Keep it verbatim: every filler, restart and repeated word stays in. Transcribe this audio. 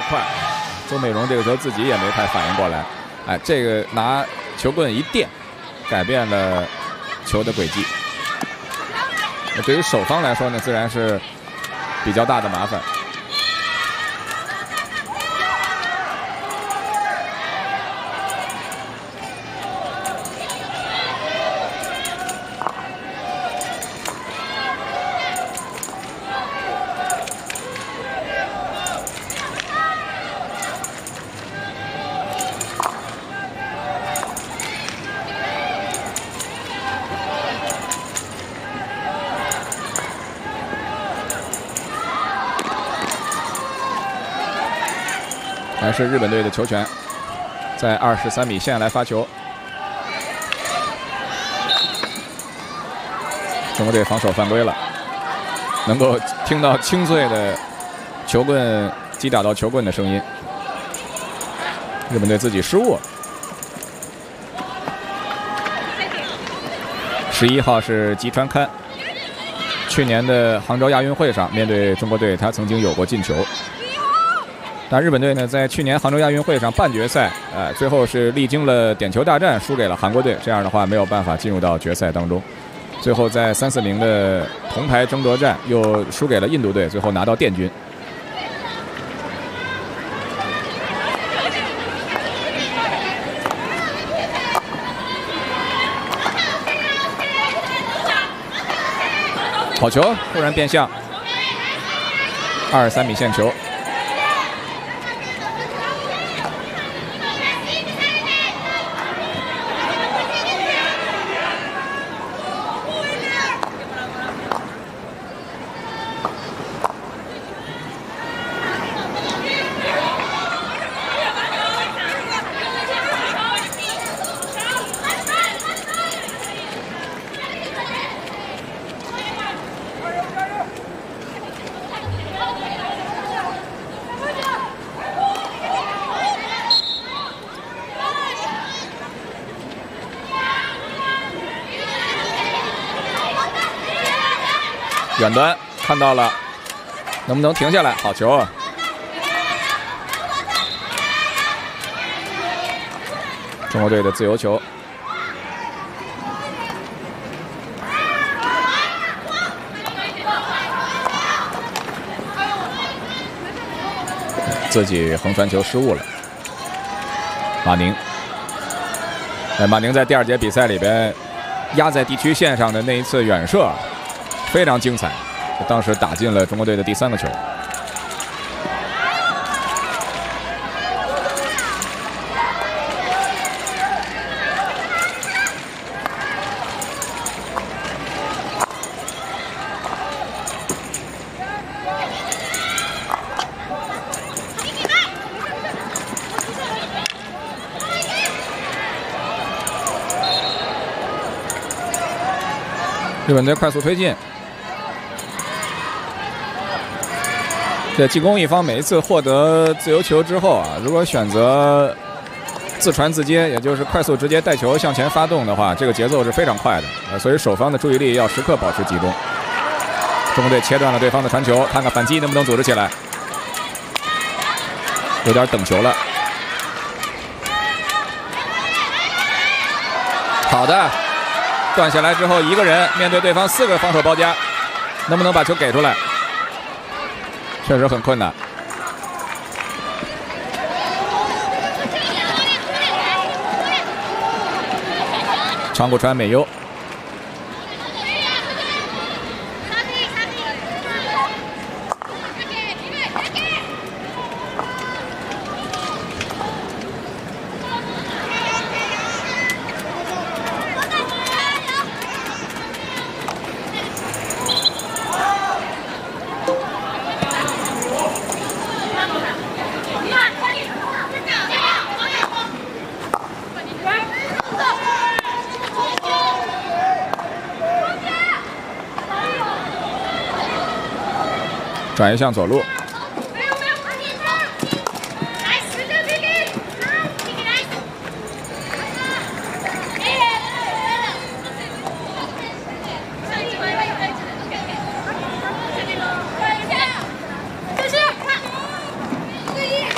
快，邹美容这个时候自己也没太反应过来。哎，这个拿球棍一垫，改变了球的轨迹。那对于守方来说呢，自然是比较大的麻烦。 还是日本队的球权，在二十三米线来发球。中国队防守犯规了，能够听到清脆的球棍击打到球棍的声音。日本队自己失误了。十一号是吉川堪，去年的杭州亚运会上面对中国队，他曾经有过进球。 但日本队呢，在去年杭州亚运会上半决赛，呃，最后是历经了点球大战，输给了韩国队。这样的话，没有办法进入到决赛当中。最后在三四名的铜牌争夺战，又输给了印度队，最后拿到殿军。好球，忽然变向，二十三米线球。 远端看到了，能不能停下来？好球啊！中国队的自由球，自己横传球失误了。马宁，哎，马宁在第二节比赛里边压在地区线上的那一次远射。 非常精彩，当时打进了中国队的第三个球。日本队快速推进。 这进攻一方每一次获得自由球之后啊，如果选择自传自接，也就是快速直接带球向前发动的话，这个节奏是非常快的。呃，所以守方的注意力要时刻保持集中。中国队切断了对方的传球，看看反击能不能组织起来。有点等球了。好的，断下来之后，一个人面对对方四个防守包夹，能不能把球给出来？ 确实很困难。长谷川美优，转移向左路。